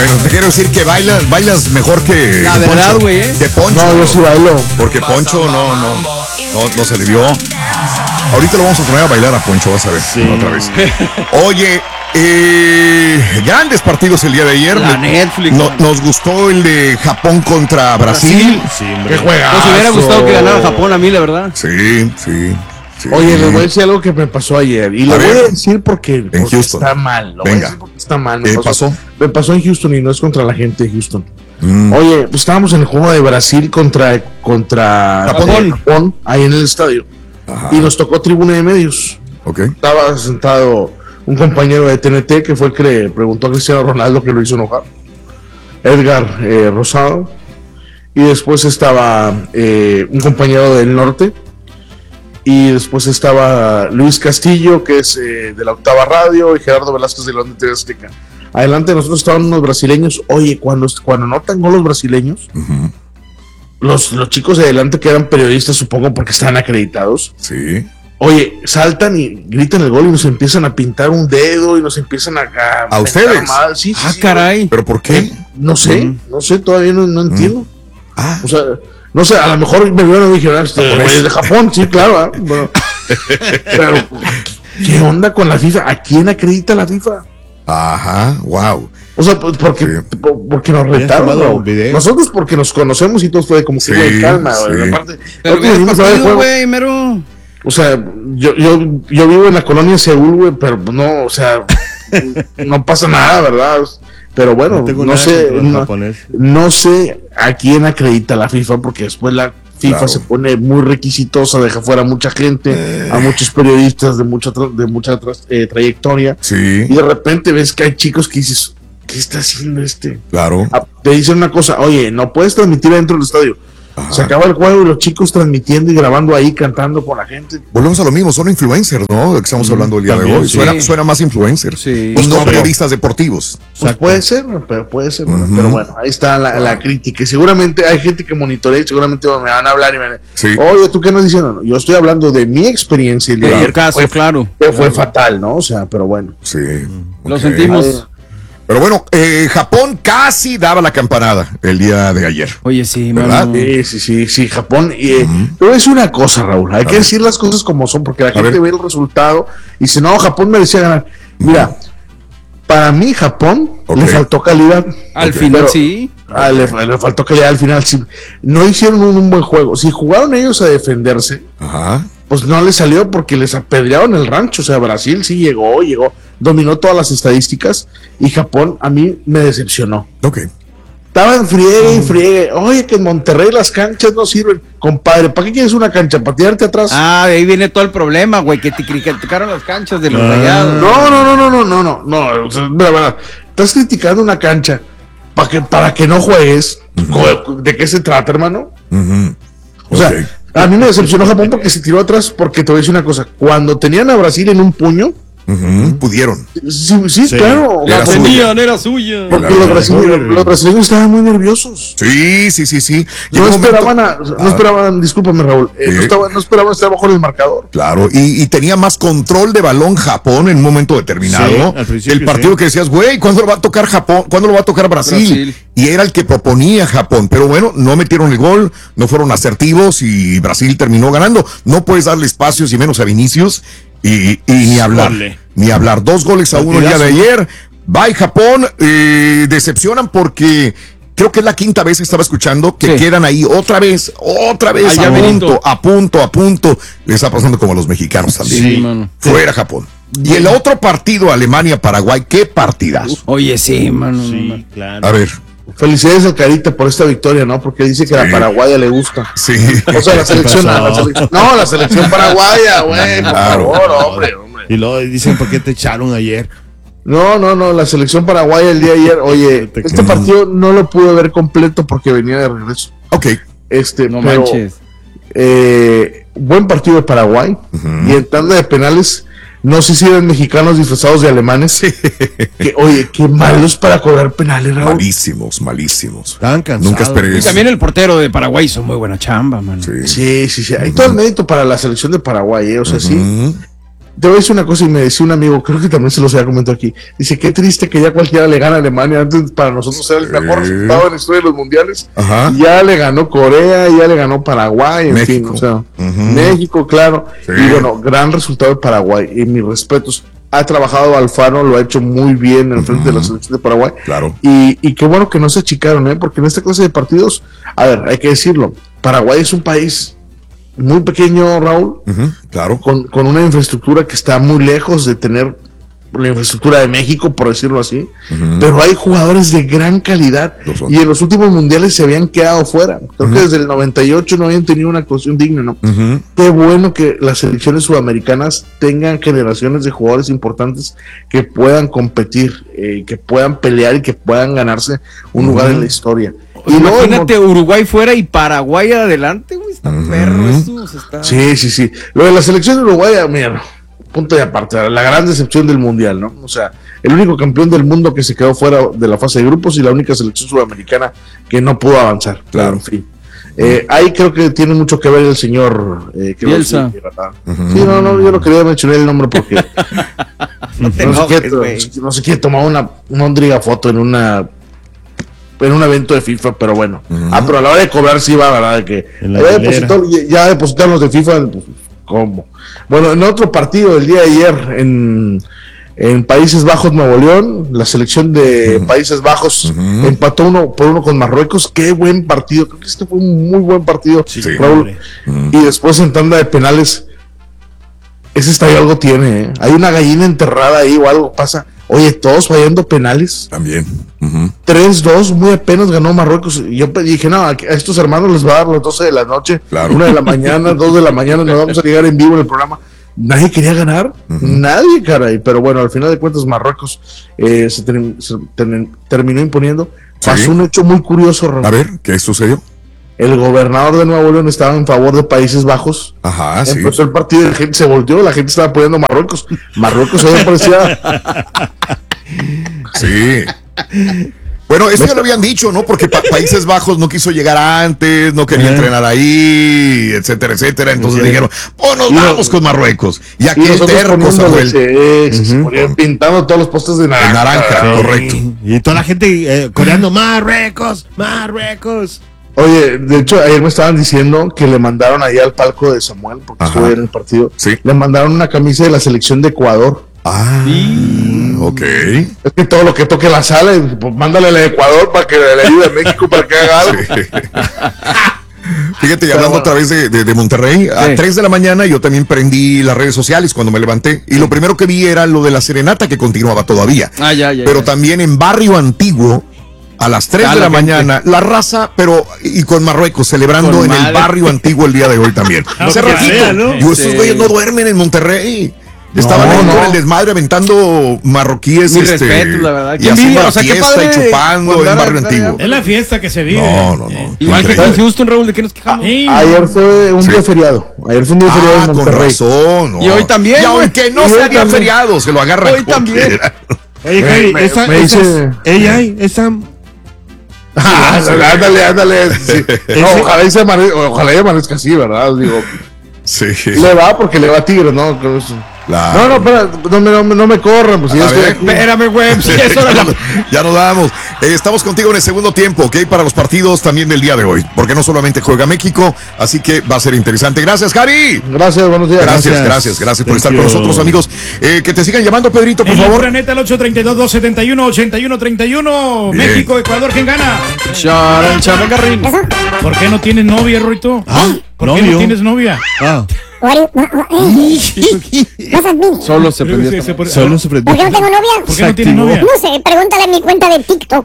Bueno, te quiero decir que bailas mejor que La verdad, Poncho. güey, Que Poncho. No, yo sí bailo. Porque Poncho no se le vio. Ahorita lo vamos a poner a bailar a Poncho, vas a ver. Sí. Otra vez. Oye, grandes partidos el día de ayer. La Netflix. Nos gustó el de Japón contra Brasil. Sí, hombre. Qué juegazo. Nos hubiera gustado que ganara Japón a mí, la verdad. Sí. Oye, les voy a decir algo que me pasó ayer. Y lo voy a decir porque Houston. está mal. Lo voy a decir porque está mal. ¿Qué pasó? Me pasó en Houston y no es contra la gente de Houston. Oye, pues estábamos en el juego de Brasil contra Japón, ahí en el estadio. Ajá. Y nos tocó tribuna de medios. Okay. Estaba sentado un compañero de TNT que fue el que le preguntó a Cristiano Ronaldo, que lo hizo enojar. Edgar Rosado. Y después estaba un compañero del norte. Y después estaba Luis Castillo, que es de la Octava Radio, y Gerardo Velázquez de la Onda TV Azteca. Adelante de nosotros estaban unos brasileños. Oye, cuando anotan gol los brasileños, los chicos de adelante que eran periodistas, supongo porque están acreditados. Sí. Oye, saltan y gritan el gol y nos empiezan a pintar un dedo y nos empiezan ¿A ustedes? Sí, caray. ¿Pero por qué? No sé, todavía no entiendo. Ah. O sea, no sé, a lo mejor me vieron y dijeron, es de Japón, sí, claro. Bueno, pero, ¿qué onda con la FIFA? ¿A quién acredita la FIFA? Ajá, wow. O sea, porque nos retaron. Nosotros porque nos conocemos y todo fue como que güey, calma. Sí. Aparte, Pero bien partido, güey, mero. O sea, yo vivo en la colonia Seúl, güey, pero no, o sea, no pasa nada, ¿verdad? Pero bueno, no sé a quién acredita la FIFA, porque después la FIFA se pone muy requisitosa, deja fuera a mucha gente, a muchos periodistas de mucha trayectoria. Sí. Y de repente ves que hay chicos que dices, ¿qué está haciendo este? Claro. Te dicen una cosa, oye, no puedes transmitir dentro del estadio. Ajá. Se acaba el juego y los chicos transmitiendo y grabando ahí, cantando con la gente. Volvemos a lo mismo, son influencers, ¿no? Que estamos hablando el día de hoy. Suena más influencer. Sí. Y no periodistas deportivos. Pues puede ser, pero bueno, ahí está la crítica. Y seguramente hay gente que monitorea y seguramente me van a hablar y me van a oye, ¿tú qué nos dices? No, yo estoy hablando de mi experiencia el día de ayer. Caso, claro. Fue fatal, ¿no? O sea, pero bueno. Sí. Lo sentimos. Pero bueno, Japón casi daba la campanada el día de ayer. Oye, sí, ¿verdad? Sí, Japón. Pero es una cosa, Raúl, hay que decir las cosas como son, porque la gente ve el resultado y dice, no, Japón merecía ganar. Mira, para mí Japón le faltó calidad. Al final, sí. Le faltó calidad al final. Sí. No hicieron un buen juego. Si jugaron ellos a defenderse, pues no les salió porque les apedrearon el rancho. O sea, Brasil sí llegó, dominó todas las estadísticas y Japón a mí me decepcionó. Ok. Estaban friegue. Oye, que en Monterrey las canchas no sirven. Compadre, ¿para qué quieres una cancha? ¿Para tirarte atrás? Ah, de ahí viene todo el problema, güey, que te criticaron las canchas de los Rayados. No. O sea, mira, estás criticando una cancha para que no juegues. ¿De qué se trata, hermano? O sea, a mí me decepcionó Japón porque se tiró atrás, porque te voy a decir una cosa. Cuando tenían a Brasil en un puño, pudieron. Sí, claro. Era suya. Porque los brasileños estaban muy nerviosos. Sí. No esperaban, discúlpame, Raúl, no esperaban estar bajo el marcador. Claro, y tenía más control de balón Japón en un momento determinado. El partido que decías, güey, ¿cuándo lo va a tocar Japón? ¿Cuándo lo va a tocar Brasil? Y era el que proponía Japón. Pero bueno, no metieron el gol, no fueron asertivos y Brasil terminó ganando. No puedes darle espacios y menos a Vinicius. Y ni hablar. Ni hablar. 2-1 el día de ayer. Bye Japón. Decepcionan porque creo que es la quinta vez que estaba escuchando que quedan ahí otra vez a punto. Le está pasando como a los mexicanos también. Sí, mano. Fuera Japón. Y el otro partido, Alemania-Paraguay, qué partidazo. Oye, sí, mano. Sí, claro. A ver. Felicidades al Carita por esta victoria, ¿no? Porque dice que a la paraguaya le gusta. Sí. O sea, la selección paraguaya, güey, por favor, hombre. Y luego dicen, ¿por qué te echaron ayer? No, la selección paraguaya el día de ayer, oye, este partido no lo pude ver completo porque venía de regreso. Ok. Manches. Buen partido de Paraguay. Y en tanda de penales, no sé si eran mexicanos disfrazados de alemanes. Oye, qué malos para cobrar penales, Raúl. Malísimos. Estaban cansados. Nunca esperé Y eso. también el portero de Paraguay hizo muy buena chamba, man. Sí. Hay todo el mérito para la selección de Paraguay, o sea, sí. Te voy a decir una cosa y me decía un amigo, creo que también se los había comentado aquí. Dice, qué triste que ya cualquiera le gana a Alemania. Antes para nosotros era el mejor resultado en la historia de los mundiales. Ajá. Ya le ganó Corea, ya le ganó Paraguay, en fin, o sea, México, claro. Sí. Y bueno, gran resultado de Paraguay. Y mis respetos. Ha trabajado Alfaro, lo ha hecho muy bien en el frente de la selección de Paraguay. Claro. Y qué bueno que no se achicaron, porque en esta clase de partidos, a ver, hay que decirlo, Paraguay es un país muy pequeño, Raúl, claro, con una infraestructura que está muy lejos de tener la infraestructura de México, por decirlo así, pero hay jugadores de gran calidad y en los últimos mundiales se habían quedado fuera. Creo que desde el 98 no habían tenido una actuación digna, ¿no? Qué bueno que las selecciones sudamericanas tengan generaciones de jugadores importantes que puedan competir, que puedan pelear y que puedan ganarse un lugar en la historia. Y imagínate Uruguay fuera y Paraguay adelante, güey, está perro eso. Está... Sí. Lo de la selección de Uruguay, mira, punto de aparte, la gran decepción del mundial, ¿no? O sea, el único campeón del mundo que se quedó fuera de la fase de grupos y la única selección sudamericana que no pudo avanzar. Claro. En fin. Ahí creo que tiene mucho que ver el señor Bielsa. Sí, no, yo no quería mencionar el nombre porque no se quiere tomar una ondriga foto en un evento de FIFA, pero bueno. Pero a la hora de cobrar sí va, ¿verdad? De que ya depositaron los de FIFA, pues, ¿cómo? Bueno, en otro partido del día de ayer en Países Bajos, Nuevo León, la selección de Países Bajos empató 1-1 con Marruecos. Qué buen partido, creo que este fue un muy buen partido, Raúl. Y después en tanda de penales, ese estadio algo tiene, ¿eh? Hay una gallina enterrada ahí o algo pasa. Oye, todos fallando penales. También. 3-2, muy apenas ganó Marruecos. Y yo dije, no, a estos hermanos les va a dar las 12 de la noche, claro. 1 de la mañana, 2 de la mañana, nos vamos a llegar en vivo en el programa. Nadie quería ganar, nadie, caray. Pero bueno, al final de cuentas Marruecos se terminó imponiendo. Pasó un hecho muy curioso, Raúl. A ver, ¿qué sucedió? El gobernador de Nuevo León estaba en favor de Países Bajos. Ajá, sí. Empezó el partido y la gente se volteó, la gente estaba apoyando a Marruecos. Marruecos hoy parecía... Sí. Bueno, eso ya lo habían dicho, ¿no? Porque Países Bajos no quiso llegar antes, no quería entrenar ahí, etcétera, etcétera. Entonces dijeron, nos vamos con Marruecos. Y aquí el terco se pintando todos los postes de naranja. Correcto. Y toda la gente coreando, Marruecos. Oye, de hecho, ayer me estaban diciendo que le mandaron ahí al palco de Samuel, porque estuve en el partido, le mandaron una camisa de la selección de Ecuador. Ok. Es que todo lo que toque la sala, pues mándale a Ecuador para que le ayude a México para que haga algo. Fíjate, y hablando otra vez de Monterrey, a 3 de la mañana yo también prendí las redes sociales cuando me levanté, y lo primero que vi era lo de la serenata que continuaba todavía. Pero también en Barrio Antiguo, a las 3 de la mañana, la raza, y con Marruecos, celebrando en el Barrio Antiguo el día de hoy también. Hace ratito, ¿no? Estos güeyes no duermen en Monterrey. Estaban ahí con el desmadre aventando marroquíes. Mi respeto, la verdad. Y haciendo la fiesta y chupando en Barrio Antiguo. Es la fiesta que se vive. No. Igual que en Houston, Raúl, ¿de qué nos quejamos? Ayer fue un día feriado. Ayer fue un día feriado en Monterrey. Con razón. Y hoy también. Y aunque no sea día feriado, se lo agarran. Hoy también. Oye, Javi, esa ándale. Sí. Ojalá amanezca así, ¿verdad? Digo, sí. Le va porque le va a Tigres, ¿no? Claro. No, espera, no me corran, pues ya estoy aquí. Espérame, güey. Ya nos vamos. Estamos contigo en el segundo tiempo, ¿ok? Para los partidos también del día de hoy, porque no solamente juega México, así que va a ser interesante. Gracias, Javi. Gracias, buenos días. Gracias por estar con nosotros, amigos. Que te sigan llamando, Pedrito, por favor. Planeta, el 832-271-8131. México, Ecuador, ¿quién gana? ¿Por qué no tienes novia, Ruito? ¿Por qué no tienes novia? Solo se prendió. ¿Por qué no tengo novia? ¿Por qué no tienes novia? No sé, pregúntale en mi cuenta de TikTok.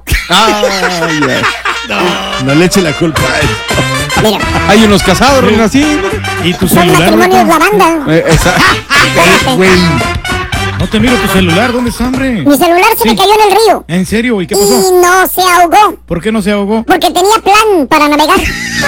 No le eche la culpa. Mira. Hay unos casados, así. ¿Y tu Son celular? matrimonios la banda. Güey. No te miro tu celular, ¿dónde está, hombre? Mi celular se me cayó en el río. ¿En serio? ¿Y qué pasó? Y no se ahogó. ¿Por qué no se ahogó? Porque tenía plan para navegar.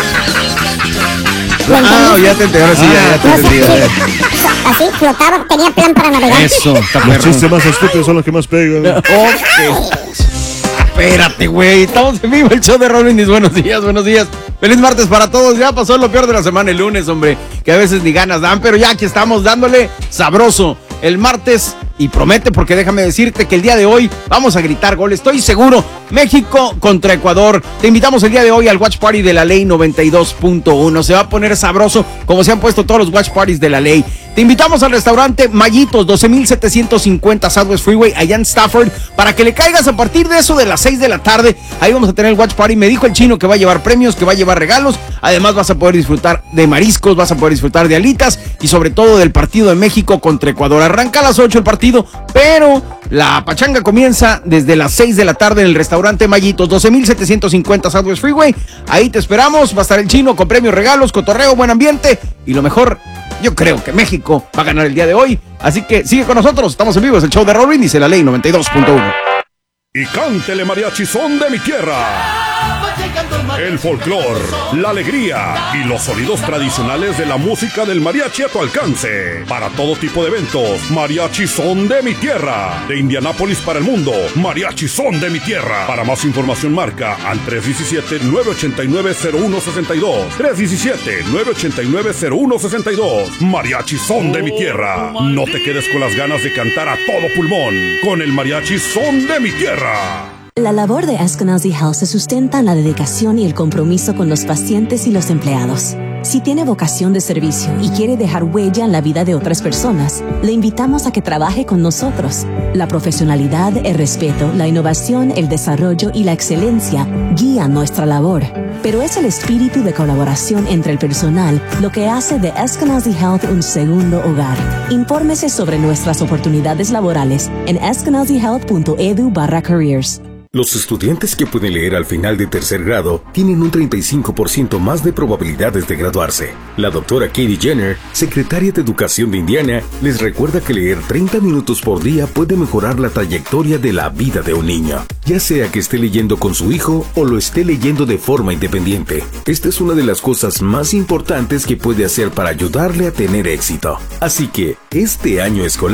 Ya te entendí, ahora sí, ya te entendí. Así, flotaba, tenía plan para navegar. Eso, está Los chistes más estúpidos son los que más pegan. Espérate, güey. Estamos en vivo, el show de Raúl Brindis. Buenos días. Feliz martes para todos. Ya pasó lo peor de la semana el lunes, hombre. Que a veces ni ganas dan, pero ya aquí estamos dándole sabroso. el martes y promete, porque déjame decirte que el día de hoy vamos a gritar gol, estoy seguro. México contra Ecuador. Te invitamos el día de hoy al Watch Party de la Ley 92.1. Se va a poner sabroso como se han puesto todos los Watch Parties de la Ley. Te invitamos al restaurante Mayitos, 12,750 Southwest Freeway, allá en Stafford, para que le caigas a partir de eso de las 6 de la tarde. Ahí vamos a tener el Watch Party. Me dijo el chino que va a llevar premios, que va a llevar regalos. Además vas a poder disfrutar de mariscos, vas a poder disfrutar de alitas y sobre todo del partido de México contra Ecuador. Arranca a las 8 el partido, pero la pachanga comienza desde las 6 de la tarde en el restaurante Mayitos, 12,750 Southwest Freeway. Ahí te esperamos. Va a estar el chino con premios, regalos, cotorreo, buen ambiente y lo mejor, yo creo que México va a ganar el día de hoy. Así que sigue con nosotros. Estamos en vivo. Es el show de Raúl Brindis en la Ley 92.1. Y cántele mariachi son de mi tierra. El folclor, la alegría y los sonidos tradicionales de la música del mariachi a tu alcance. Para todo tipo de eventos, mariachi son de mi tierra. De Indianápolis para el mundo, mariachi son de mi tierra. Para más información marca al 317-989-0162. 317-989-0162. Mariachi son de mi tierra. No te quedes con las ganas de cantar a todo pulmón. Con el mariachi son de mi tierra. La labor de Eskenazi Health se sustenta en la dedicación y el compromiso con los pacientes y los empleados. Si tiene vocación de servicio y quiere dejar huella en la vida de otras personas, le invitamos a que trabaje con nosotros. La profesionalidad, el respeto, la innovación, el desarrollo y la excelencia guían nuestra labor. Pero es el espíritu de colaboración entre el personal lo que hace de Eskenazi Health un segundo hogar. Infórmese sobre nuestras oportunidades laborales en eskenazihealth.edu/careers. Los estudiantes que pueden leer al final de tercer grado tienen un 35% más de probabilidades de graduarse. La doctora Katie Jenner, secretaria de Educación de Indiana, les recuerda que leer 30 minutos por día puede mejorar la trayectoria de la vida de un niño, ya sea que esté leyendo con su hijo o lo esté leyendo de forma independiente. Esta es una de las cosas más importantes que puede hacer para ayudarle a tener éxito. Así que, este año escolar,